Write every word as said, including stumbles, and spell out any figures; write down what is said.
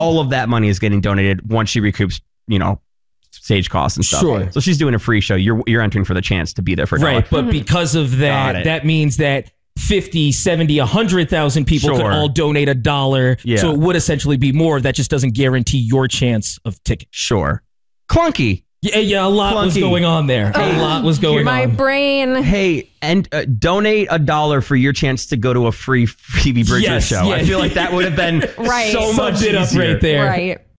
all of that money is getting donated once she recoups, you know, stage costs and stuff. Sure. So she's doing a free show. You're you're entering for the chance to be there for a dollar. Right, but because of that, that means that fifty, seventy, one hundred thousand people Sure. could all donate a dollar. Yeah. So it would essentially be more. That just doesn't guarantee your chance of ticket. Sure. Clunky. Yeah, yeah, a lot was Clunky. going on there. A lot was going My on. brain. Hey, and uh, donate a dollar for your chance to go to a free Phoebe Bridgers Yes, show. yeah. I feel like that would have been Right. so much Summed it up easier. right there. Right.